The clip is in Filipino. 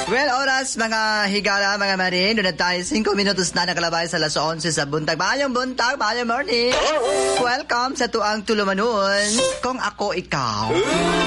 Well, oras mga higala, mga marin. Doon na tayo 5 minutos na nakalabay sa alas 11 sa buntag. Maayong buntag, maayong morning. Welcome sa tuang tulumanon. Kung ako ikaw.